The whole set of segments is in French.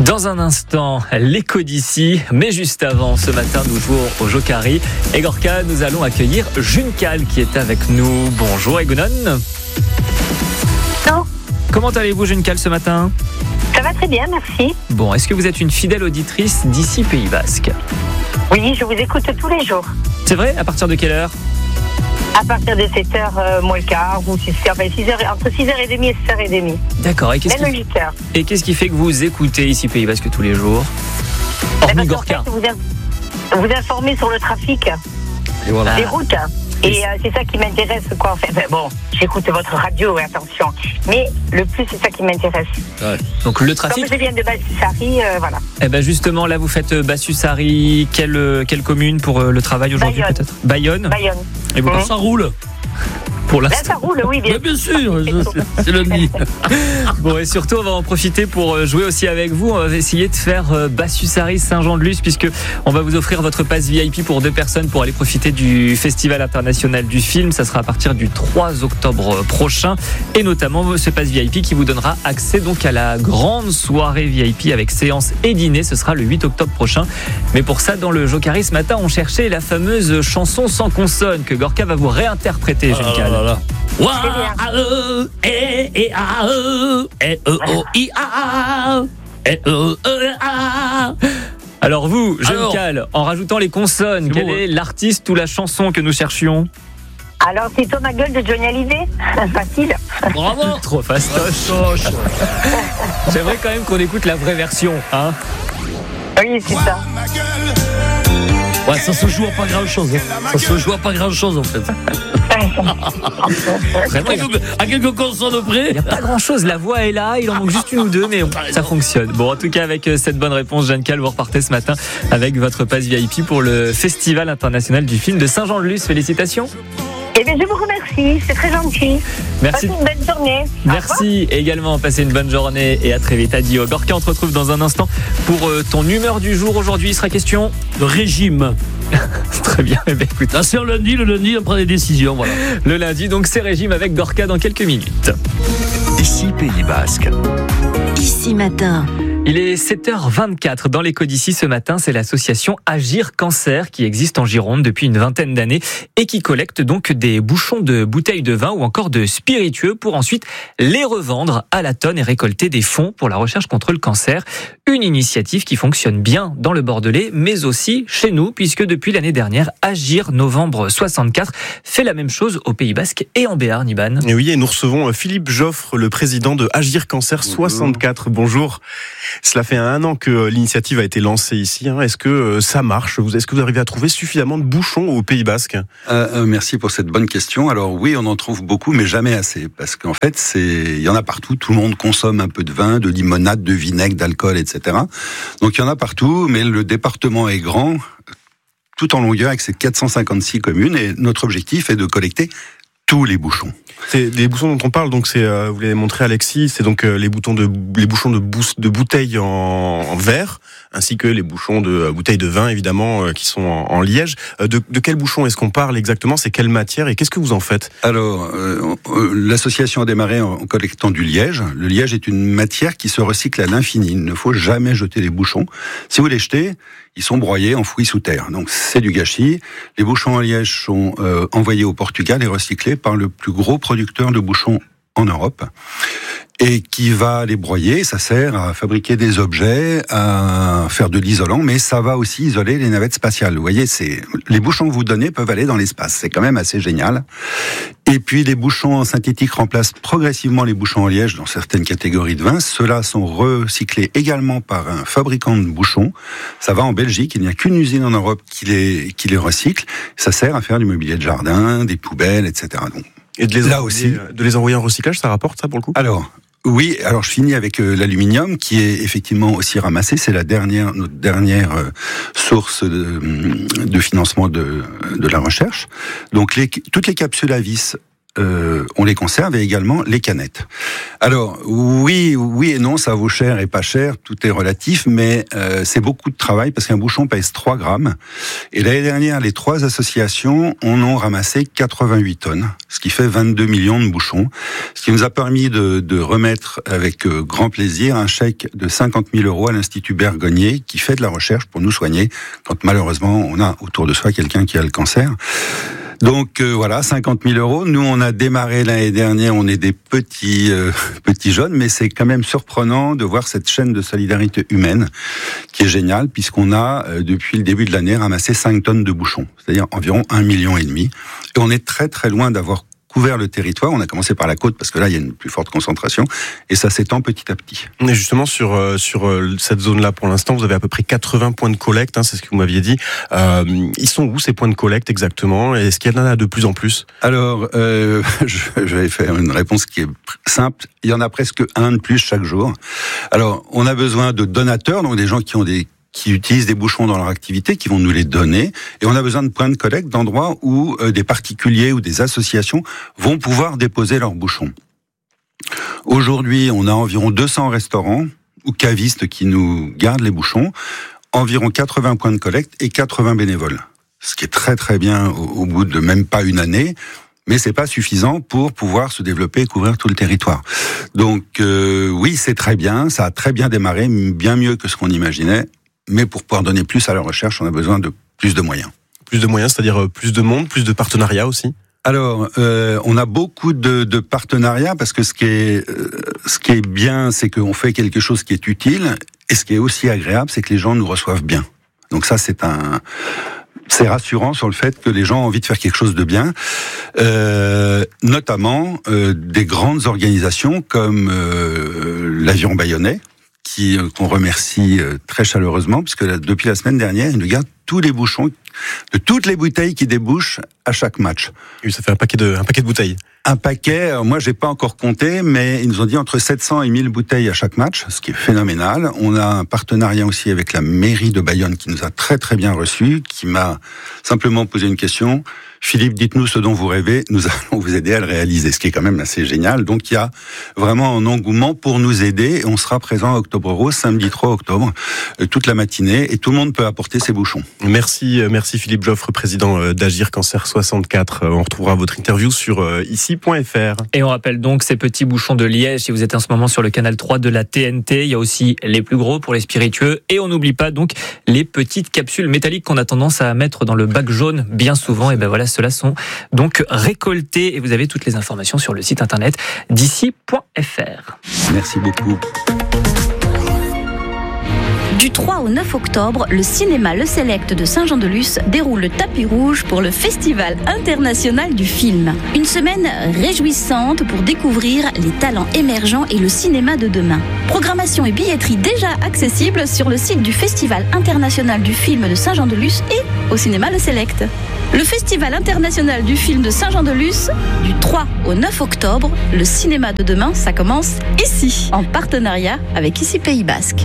Dans un instant, l'écho d'ici, mais juste avant, ce matin, nous jouons au Jokari. Et Gorka, nous allons accueillir Junkal qui est avec nous. Bonjour Egunon. Non. Comment allez-vous Junkal ce matin ? Ça va très bien, merci. Bon, est-ce que vous êtes une fidèle auditrice d'ici Pays Basque ? Oui, je vous écoute tous les jours. C'est vrai ? À partir de quelle heure ? À partir de 7h moins le quart, ou 6h, entre 6h30 et 6h30. D'accord. Et Même 8h. Et qu'est-ce qui fait que vous écoutez ici Pays Basque tous les jours ? Hormis Gorka. Vous informez sur le trafic, Et voilà. les routes. Et c'est ça qui m'intéresse, quoi, en fait. Bon, j'écoute votre radio, attention. Mais le plus, c'est ça qui m'intéresse. Ouais. Donc le trafic. Comme je viens de Bassussari, voilà. Eh ben justement, là, vous faites Bassussari. Quelle commune pour le travail aujourd'hui, Bayonne. peut-être ? Bayonne. Et vous, Ça roule. pour Là, l'instant. ça roule, oui, bien. Mais bien sûr, c'est lundi. Bon, et surtout, on va en profiter pour jouer aussi avec vous. On va essayer de faire Bassussari Saint-Jean-de-Luz, puisque on va vous offrir votre passe VIP pour 2 personnes pour aller profiter du Festival international du film. Ça sera à partir du 3 octobre prochain, et notamment ce passe VIP qui vous donnera accès donc à la grande soirée VIP avec séance et dîner. Ce sera le 8 octobre prochain. Mais pour ça, dans le Jokari ce matin, on cherchait la fameuse chanson sans consonne que Gorka va vous réinterpréter, Junkal. Alors vous, Junkal, en rajoutant les consonnes, quel est l'artiste ou la chanson que nous cherchions ? Alors, c'est Thomas Gueule de Johnny Hallyday. Facile. Bravo. Trop fastoche. J'aimerais quand même qu'on écoute la vraie version, hein ? Oui, c'est ça. Ouais, ça se joue à pas grand-chose. Ça se joue à pas grand-chose, en fait. Vraiment, À quelques consonnes près. il n'y a pas grand-chose. La voix est là, il en manque juste une ou deux, mais ça fonctionne. Bon, en tout cas, avec cette bonne réponse, Junkal, vous repartez ce matin avec votre passe VIP pour le Festival international du film de Saint-Jean-de-Luz. Félicitations. Eh bien, je vous remercie. C'est très gentil. Merci. Passez une bonne journée. Merci également. Passez une bonne journée et à très vite. Adieu. Gorka, on te retrouve dans un instant pour ton humeur du jour. Aujourd'hui, il sera question. Le régime. Très bien. Eh bien, écoute, Là, c'est le lundi, on prend des décisions, voilà. le lundi, donc c'est régime avec Gorka dans quelques minutes. Ici Pays Basque. Ici matin. Il est 7h24 dans l'écho d'ici ce matin. C'est l'association Agir Cancer qui existe en Gironde depuis une vingtaine d'années et qui collecte donc des bouchons de bouteilles de vin ou encore de spiritueux pour ensuite les revendre à la tonne et récolter des fonds pour la recherche contre le cancer. Une initiative qui fonctionne bien dans le Bordelais, mais aussi chez nous, puisque depuis l'année dernière, Agir Novembre 64 fait la même chose au Pays Basque et en Béarn, Iban. Et oui, et nous recevons Philippe Joffre, le président de Agir Cancer 64. Bonjour. Cela fait 1 an que l'initiative a été lancée ici. Est-ce que ça marche ? Est-ce que vous arrivez à trouver suffisamment de bouchons au Pays Basque ? Merci pour cette bonne question. Alors oui, on en trouve beaucoup, mais jamais assez. Parce qu'en fait, il y en a partout. Tout le monde consomme un peu de vin, de limonade, de vinaigre, d'alcool, etc. Donc il y en a partout, mais le département est grand, tout en longueur, avec ses 456 communes. Et notre objectif est de collecter tous les bouchons. C'est les bouchons dont on parle, donc c'est vous l'avez montré Alexis, c'est donc les bouchons de bouteilles en verre, ainsi que les bouchons de bouteilles de vin évidemment qui sont en liège. De quels bouchons est-ce qu'on parle exactement ? C'est quelle matière et qu'est-ce que vous en faites ? Alors, l'association a démarré en collectant du liège. Le liège est une matière qui se recycle à l'infini. Il ne faut jamais jeter les bouchons. Si vous les jetez, ils sont broyés, enfouis sous terre. Donc c'est du gâchis. Les bouchons en liège sont envoyés au Portugal et recyclés par le plus gros producteur de bouchons en Europe, et qui va les broyer. Ça sert à fabriquer des objets, à faire de l'isolant, mais ça va aussi isoler les navettes spatiales. Vous voyez, les bouchons que vous donnez peuvent aller dans l'espace. C'est quand même assez génial. Et puis les bouchons en synthétique remplacent progressivement les bouchons en liège dans certaines catégories de vins. Ceux-là sont recyclés également par un fabricant de bouchons. Ça va en Belgique. Il n'y a qu'une usine en Europe qui les recycle. Ça sert à faire du mobilier de jardin, des poubelles, etc. Donc, Et de les envoyer en recyclage, ça rapporte ça pour le coup ? Alors, oui, alors je finis avec l'aluminium qui est effectivement aussi ramassé. C'est notre dernière source de financement de la recherche. Donc toutes les capsules à vis on les conserve, et également les canettes. Alors, oui et non, ça vaut cher et pas cher, tout est relatif, mais c'est beaucoup de travail parce qu'un bouchon pèse 3 grammes. Et l'année dernière, les 3 associations en ont ramassé 88 tonnes, ce qui fait 22 millions de bouchons, ce qui nous a permis de remettre avec grand plaisir un chèque de 50 000 € à l'Institut Bergonié, qui fait de la recherche pour nous soigner quand malheureusement on a autour de soi quelqu'un qui a le cancer. Donc voilà, 50 000 €. Nous, on a démarré l'année dernière, on est des petits jeunes, mais c'est quand même surprenant de voir cette chaîne de solidarité humaine qui est géniale, puisqu'on a, depuis le début de l'année, ramassé 5 tonnes de bouchons, c'est-à-dire environ 1,5 million. Et on est très très loin d'avoir couvert le territoire. On a commencé par la côte parce que là, il y a une plus forte concentration et ça s'étend petit à petit. Et justement, sur cette zone-là, pour l'instant, vous avez à peu près 80 points de collecte, c'est ce que vous m'aviez dit. Ils sont où ces points de collecte exactement? Est-ce qu'il y en a de plus en plus? Alors, je vais faire une réponse qui est simple. Il y en a presque un de plus chaque jour. Alors, on a besoin de donateurs, donc des gens qui utilisent des bouchons dans leur activité, qui vont nous les donner. Et on a besoin de points de collecte, d'endroits où des particuliers ou des associations vont pouvoir déposer leurs bouchons. Aujourd'hui, on a environ 200 restaurants ou cavistes qui nous gardent les bouchons, environ 80 points de collecte et 80 bénévoles. Ce qui est très très bien au bout de même pas une année. Mais c'est pas suffisant pour pouvoir se développer et couvrir tout le territoire. Donc oui, c'est très bien, ça a très bien démarré, bien mieux que ce qu'on imaginait. Mais pour pouvoir donner plus à la recherche, on a besoin de plus de moyens. Plus de moyens, c'est-à-dire plus de monde, plus de partenariats aussi? Alors, on a beaucoup de partenariats parce que ce qui est bien, c'est qu'on fait quelque chose qui est utile. Et ce qui est aussi agréable, c'est que les gens nous reçoivent bien. Donc ça, c'est rassurant sur le fait que les gens ont envie de faire quelque chose de bien, notamment des grandes organisations comme l'Aviron Bayonnais, qu'on remercie très chaleureusement, puisque depuis la semaine dernière, ils nous gardent tous les bouchons de toutes les bouteilles qui débouchent à chaque match. Oui, ça fait un paquet de bouteilles. Un paquet, moi j'ai pas encore compté, mais ils nous ont dit entre 700 et 1000 bouteilles à chaque match, ce qui est phénoménal. On a un partenariat aussi avec la mairie de Bayonne qui nous a très très bien reçus, qui m'a simplement posé une question. Philippe, dites-nous ce dont vous rêvez, nous allons vous aider à le réaliser, ce qui est quand même assez génial. Donc il y a vraiment un engouement pour nous aider. On sera présent à Octobre Rose, samedi 3 octobre, toute la matinée, et tout le monde peut apporter ses bouchons. Merci Philippe Joffre, président d'Agir Cancer 64. On retrouvera votre interview sur ici.fr. Et on rappelle donc ces petits bouchons de liège, si vous êtes en ce moment sur le canal 3 de la TNT, il y a aussi les plus gros pour les spiritueux, et on n'oublie pas donc les petites capsules métalliques qu'on a tendance à mettre dans le bac jaune bien souvent, et ben voilà, ceux-là sont donc récoltés, et vous avez toutes les informations sur le site internet d'ici.fr. Merci beaucoup. Du 3 au 9 octobre, le cinéma Le Select de Saint-Jean-de-Luz déroule le tapis rouge pour le Festival international du film. Une semaine réjouissante pour découvrir les talents émergents et le cinéma de demain. Programmation et billetterie déjà accessibles sur le site du Festival international du film de Saint-Jean-de-Luz et au cinéma Le Select. Le Festival international du film de Saint-Jean-de-Luz, du 3 au 9 octobre, le cinéma de demain, ça commence ici, en partenariat avec Ici Pays Basque.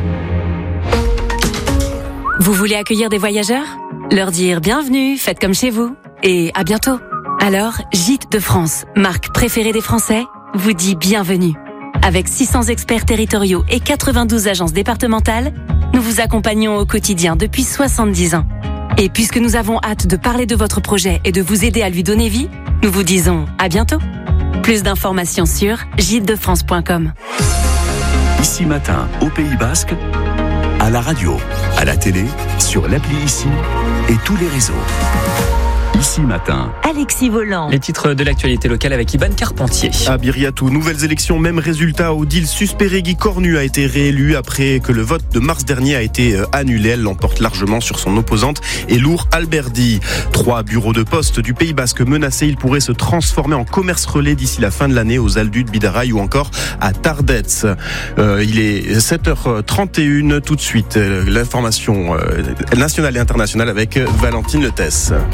Vous voulez accueillir des voyageurs? Leur dire bienvenue, faites comme chez vous, et à bientôt. Alors, Gîtes de France, marque préférée des Français, vous dit bienvenue. Avec 600 experts territoriaux et 92 agences départementales, nous vous accompagnons au quotidien depuis 70 ans. Et puisque nous avons hâte de parler de votre projet et de vous aider à lui donner vie, nous vous disons à bientôt. Plus d'informations sur gîtesdefrance.com. Ici Matin, au Pays Basque, à la radio, à la télé, sur l'appli Ici et tous les réseaux. Ici Matin. Alexis Volant. Les titres de l'actualité locale avec Iban Carpentier. À Biriatou, nouvelles élections, même résultat. Odile Susperegui Cornu a été réélue après que le vote de mars dernier a été annulé. Elle l'emporte largement sur son opposante Elour Alberdi. 3 bureaux de poste du Pays Basque menacés. Ils pourraient se transformer en commerce relais d'ici la fin de l'année aux Aldus de Bidaraï ou encore à Tardets. Il est 7h31. Tout de suite, l'information nationale et internationale avec Valentine Letès. Face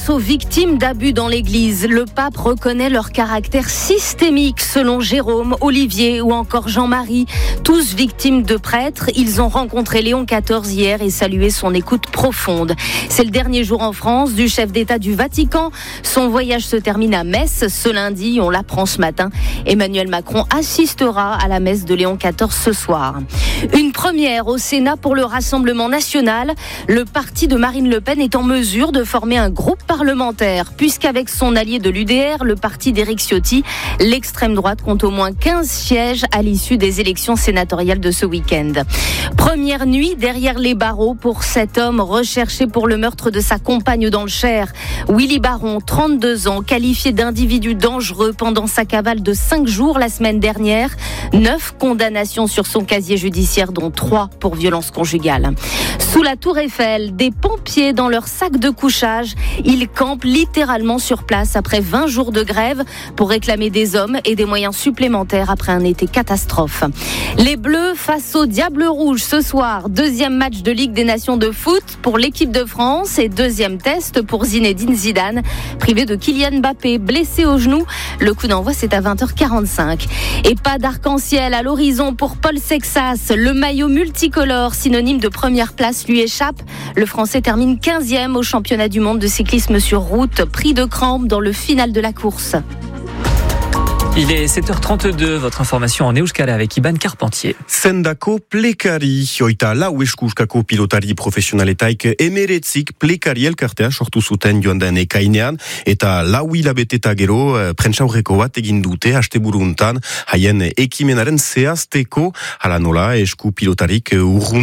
aux victimes d'abus dans l'église. Le pape reconnaît leur caractère systémique selon Jérôme, Olivier ou encore Jean-Marie. Tous victimes de prêtres, ils ont rencontré Léon XIV hier et salué son écoute profonde. C'est le dernier jour en France du chef d'État du Vatican. Son voyage se termine à Metz ce lundi, on l'apprend ce matin. Emmanuel Macron assistera à la messe de Léon XIV ce soir. Une première au Sénat pour le Rassemblement national. Le parti de Marine Le Pen est en mesure de former un groupe parlementaire, puisqu'avec son allié de l'UDR, le parti d'Éric Ciotti, l'extrême droite compte au moins 15 sièges à l'issue des élections sénatoriales de ce week-end. Première nuit derrière les barreaux pour cet homme recherché pour le meurtre de sa compagne dans le Cher. Willy Baron, 32 ans, qualifié d'individu dangereux pendant sa cavale de 5 jours la semaine dernière. 9 condamnations sur son casier judiciaire, dont 3 pour violence conjugale. Sous la Tour Eiffel, des pompiers dans leur sac de couchage. Ils campent littéralement sur place après 20 jours de grève pour réclamer des hommes et des moyens supplémentaires après un été catastrophe. Les Bleus face aux Diables Rouges ce soir. Deuxième match de Ligue des Nations de foot pour l'équipe de France et deuxième test pour Zinedine Zidane, privé de Kylian Mbappé, blessé au genou. Le coup d'envoi, c'est à 20h45. Et pas d'arc-en-ciel à l'horizon pour Paul Sexas. Le maillot multicolore, synonyme de première place, lui échappe. Le Français termine 15e au championnat du monde de cyclisme sur route, pris de crampes dans le final de la course. Il est 7h32, votre information en euskara avec Iban Carpentier. Sendako plekari, oita lau eskuskako pilotari profesionaletaik emeretzik plekari elkartea sortu zuten joan den ekainean, eta lau hilabete eta gero prentsaurreko bat egin dute asteburuntan haien ekimenaren zehazteko, hala nola eskupilotatik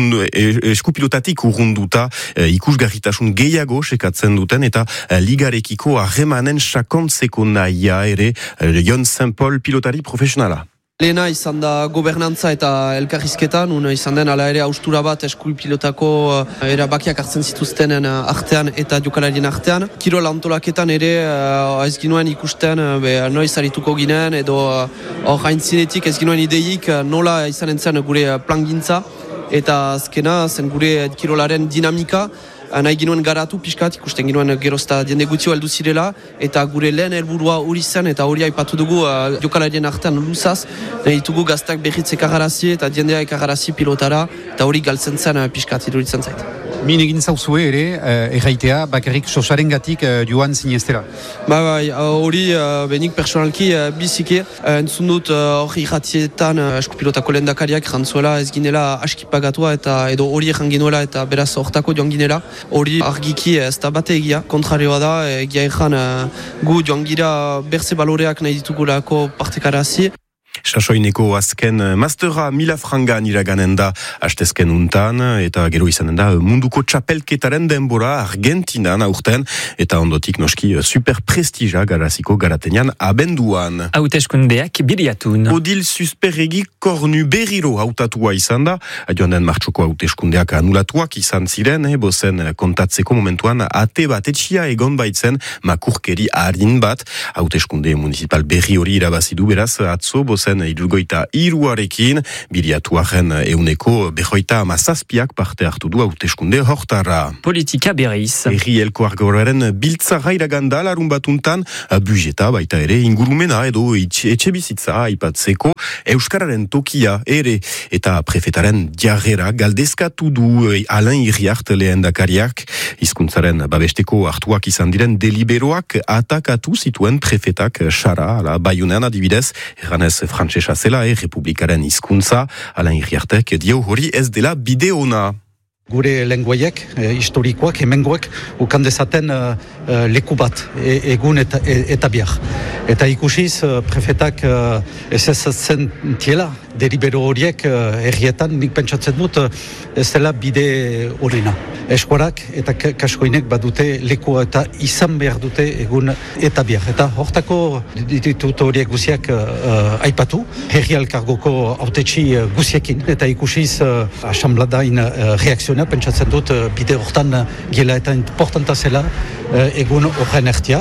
urrunduta ikusgarritasun gehiago sekatzen duten eta ligarekiko harremanen sakontzeko nahia ere Jon Saint-Paul pilotari profesionala. Lehena izan da gobernantza eta elkarrizketan, izan den ala ere haustura bat eskuipilotako erabakiak hartzen zituztenen artean eta jokalarien artean. Kirol antolaketan ere ez ginoen ikusten noiz arituko ginen edo hor haintzinetik ez ginoen ideik nola izanen zen gure plangintza eta azkena zen gure kirolaren dinamika. Nahi ginoen garatu pixkat, ikusten ginoen gerozta diende gutxio heldu zirela eta gure lehen helburua hori zen eta hori aipatu dugu jokalarien artean luzaz, nahi ditugu gaztak berriz ekargarazi eta diendea ekargarazi pilotara eta hori galtzen zen pixkat iduritzen zait. Min egin zauzue ere, erraitea, bakarrik sosarengatik joan zineztera. Bai, hori benik personalki biziki. Entzun dut hori irratietan eskupilotako lehendakariak jantzuela ez ginela askipagatua eta edo hori ejan ginuela eta beraz hortako joan ginela. Hori argiki ez da bate egia, kontrarioa da, egia ejan gu joan gira berze baloreak nahi ditugulako partekarazi. Sasoineko azken mastera Milafrangan iraganen da hastezken untan eta gero izanen da munduko txapelketaren denbora Argentinan aurten eta ondotik noski super prestija garaziko garatenean abenduan. Hauteskundeak biliatun. Odil Susperregi kornu berriro hautatua izan da, joan den martxoko hauteskundeak anulatuak izan ziren, bozen kontatzeko momentuan ate bat etxia egon baitzen makurkeri harin bat, hauteskunde municipal berri hori irabazidu beraz atzo bozen irurgoita iruarekin, biliatuaren euneko behoita amazazpiak parte hartu du hauteskunde hortara. Politika berriz. Herri elkoargoaren biltzara iraganda larun batuntan, budjeta baita ere ingurumena edo etxe bizitza aipatzeko euskararen tokia ere eta prefetaren jarrera galdezkatu du Alain Iriart lehendakariak, hizkuntzaren babesteko hartuak izan diren deliberoak atakatu zituen prefetak xara, ala Baiunean adibidez, erranez frantsesa zela, republikaren hizkuntza, Alain Iriartek dio hori ez dela bide ona. Gure lenguaiek, historikoak, hemengoek, ukan dezaten leku bat, egun eta bihar. Eta ikusiz, prefetak ezezatzen tiela, delibero horiek herrietan, nik pentsatzen dut, ez dela bide horina. Eskuarak eta kaskoinek badute leku eta izan behar dute egun eta bihar. Eta hortako ditut horiek guziak aipatu, herri elkargoko autetxi guziekin. Eta ikusiz, asambladain reakzioa, pentsatzen dut bide hortan gela eta importanta zela egun horren ertia.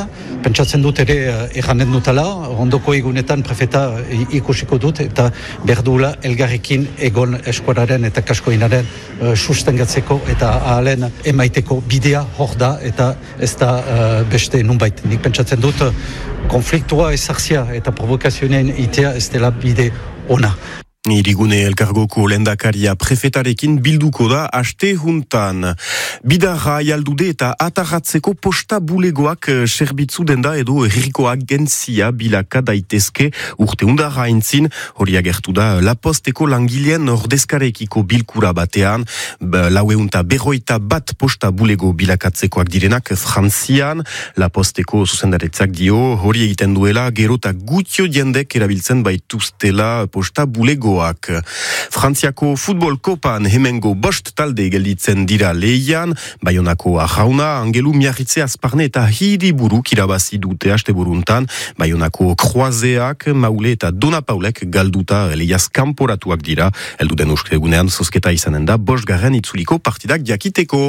pentsatzen dut ere erranen dutala, ondoko egunetan prefeta ikusiko dut, eta berdula elgarrekin egon eskuararen eta kaskoinaren sustengatzeko eta ahalen emaiteko bidea hor da, eta ez da beste nunbait. Nik pentsatzen dut konfliktua ezartzia eta provokazioen itea ez dela bide ona. Irigune elkargoko lehendakaria prefetarekin bilduko da aste juntan. Bidarra jaldude eta atarratzeko posta bulegoak serbitzu denda edo herriko agentzia bilaka daitezke urte undarra aintzin, hori agertu da La Posteko langileen ordezkarekiko bilkura batean, laueunta berroita bat posta bulego bilakatzekoak direnak Frantzian. La Posteko zuzendaretzak dio, hori egiten duela gerota gutio jendek erabiltzen baituztela posta bulego. Frantziako futbol kopan hemengo bost talde gelditzen dira lehian, Baionako Ajauna, Angelu Miarritze Azparne eta Hiriburu irabazi dute asteburuntan, Baionako Kroazeak, Maule eta Dona Paulek galduta lehiaz kanporatuak dira, elduden egunean zozketa izanen da, bosgarren itzuliko partidak jakiteko.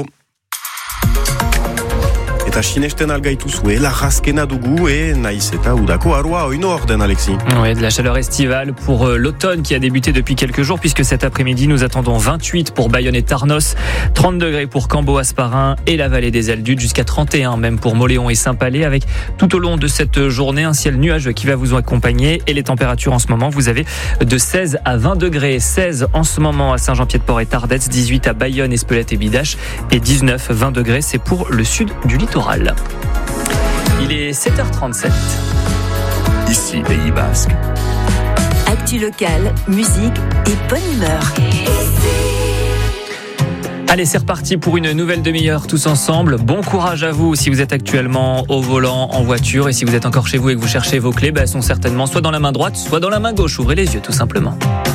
Eta sinesten algaituzue, la raskena dugu naiz eta udako aroa oino orden, Alexis. Oui, de la chaleur estivale pour l'automne qui a débuté depuis quelques jours, puisque cet après-midi, nous attendons 28 pour Bayonne et Tarnos, 30 degrés pour Cambo-Asparin et la vallée des Aldudes, jusqu'à 31 même pour Moléon et Saint-Palais, avec tout au long de cette journée un ciel nuageux qui va vous accompagner. Et les températures en ce moment, vous avez de 16 à 20 degrés, 16 en ce moment à Saint-Jean-Pied-de-Port et Tardets, 18 à Bayonne, Espelette et Bidache, et 19, 20 degrés, c'est pour le sud du littoral. Il est 7h37. Ici, Pays Basque. Actu locale, musique et bonne humeur. Allez, c'est reparti pour une nouvelle demi-heure tous ensemble. Bon courage à vous si vous êtes actuellement au volant, en voiture, et si vous êtes encore chez vous et que vous cherchez vos clés, elles sont certainement soit dans la main droite, soit dans la main gauche. Ouvrez les yeux tout simplement.